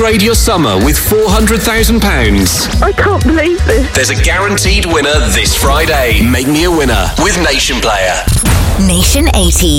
Upgrade your summer with £400,000. I can't believe this. There's a guaranteed winner this Friday. Make me a winner with Nation Player. Nation 80s.